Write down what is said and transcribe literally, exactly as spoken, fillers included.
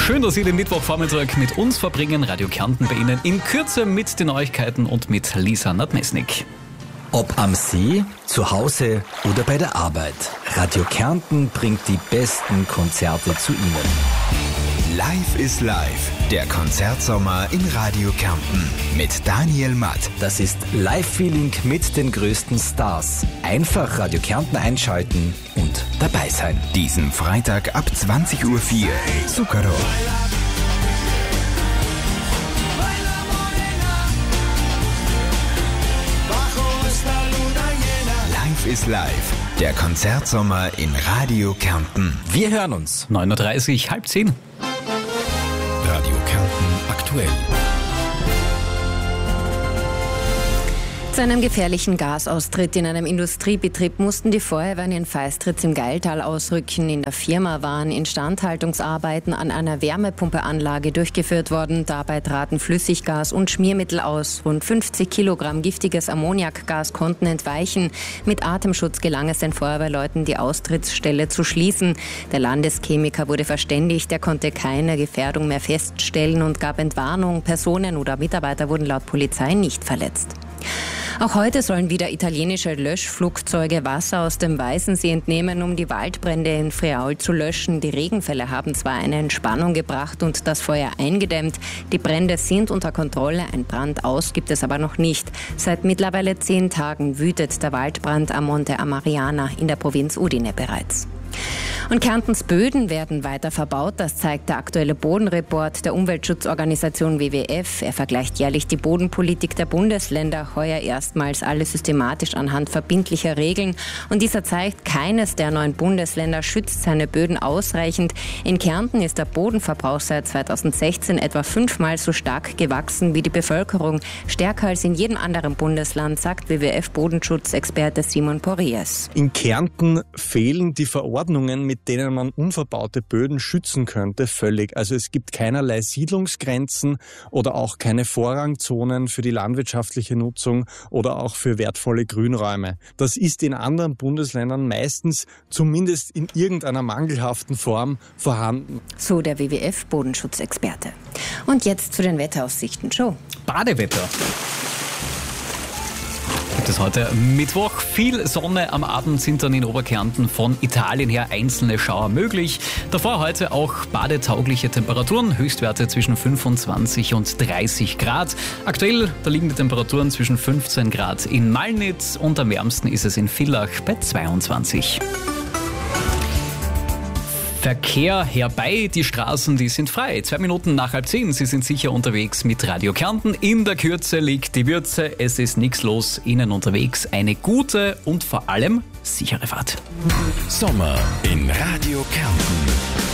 Schön, dass Sie den Mittwochvormittag mit uns verbringen. Radio Kärnten bei Ihnen in Kürze mit den Neuigkeiten und mit Lisa Nadmesnik. Ob am See, zu Hause oder bei der Arbeit. Radio Kärnten bringt die besten Konzerte zu Ihnen. Live is Live, der Konzertsommer in Radio Kärnten mit Daniel Matt. Das ist Live-Feeling mit den größten Stars. Einfach Radio Kärnten einschalten und dabei sein. Diesen Freitag ab zwanzig Uhr vier. Zucchero. Live is Live, der Konzertsommer in Radio Kärnten. Wir hören uns. neun Uhr dreißig, halb zehn. Radio Kärnten aktuell. Zu einem gefährlichen Gasaustritt in einem Industriebetrieb mussten die Feuerwehren in Feistritz im Gailtal ausrücken. In der Firma waren Instandhaltungsarbeiten an einer Wärmepumpeanlage durchgeführt worden. Dabei traten Flüssiggas und Schmiermittel aus. Rund fünfzig Kilogramm giftiges Ammoniakgas konnten entweichen. Mit Atemschutz gelang es den Feuerwehrleuten, die Austrittsstelle zu schließen. Der Landeschemiker wurde verständigt. Er konnte keine Gefährdung mehr feststellen und gab Entwarnung. Personen oder Mitarbeiter wurden laut Polizei nicht verletzt. Auch heute sollen wieder italienische Löschflugzeuge Wasser aus dem Weißensee entnehmen, um die Waldbrände in Friaul zu löschen. Die Regenfälle haben zwar eine Entspannung gebracht und das Feuer eingedämmt. Die Brände sind unter Kontrolle, ein Brand aus gibt es aber noch nicht. Seit mittlerweile zehn Tagen wütet der Waldbrand am Monte Amariana in der Provinz Udine bereits. Und Kärntens Böden werden weiter verbaut, das zeigt der aktuelle Bodenreport der Umweltschutzorganisation W W F. Er vergleicht jährlich die Bodenpolitik der Bundesländer, heuer erstmals alle systematisch anhand verbindlicher Regeln. Und dieser zeigt, keines der neun Bundesländer schützt seine Böden ausreichend. In Kärnten ist der Bodenverbrauch seit zweitausendsechzehn etwa fünfmal so stark gewachsen wie die Bevölkerung. Stärker als in jedem anderen Bundesland, sagt W W F-Bodenschutzexperte Simon Porries. In Kärnten fehlen die Verordnungen, mit denen man unverbaute Böden schützen könnte, völlig. Also es gibt keinerlei Siedlungsgrenzen oder auch keine Vorrangzonen für die landwirtschaftliche Nutzung oder auch für wertvolle Grünräume. Das ist in anderen Bundesländern meistens zumindest in irgendeiner mangelhaften Form vorhanden. So der W W F-Bodenschutzexperte. Und jetzt zu den Wetteraussichten. Show. Badewetter. Gibt es heute Mittwoch. Viel Sonne, am Abend sind dann in Oberkärnten von Italien her einzelne Schauer möglich. Davor heute auch badetaugliche Temperaturen, Höchstwerte zwischen fünfundzwanzig und dreißig Grad. Aktuell, da liegen die Temperaturen zwischen fünfzehn Grad in Malnitz und am wärmsten ist es in Villach bei zweiundzwanzig. Verkehr herbei, die Straßen, die sind frei. Zwei Minuten nach halb zehn, Sie sind sicher unterwegs mit Radio Kärnten. In der Kürze liegt die Würze, es ist nichts los. Ihnen unterwegs eine gute und vor allem sichere Fahrt. Sommer in Radio Kärnten.